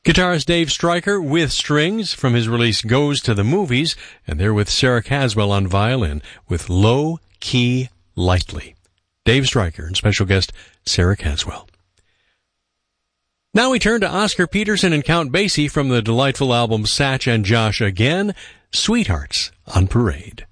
Guitarist Dave Stryker with strings from his release Goes to the Movies, and they're with Sarah Caswell on violin with Low Key Lightly. Dave Stryker and special guest Sarah Caswell. Now we turn to Oscar Peterson and Count Basie from the delightful album Satch and Josh Again, Sweethearts on Parade.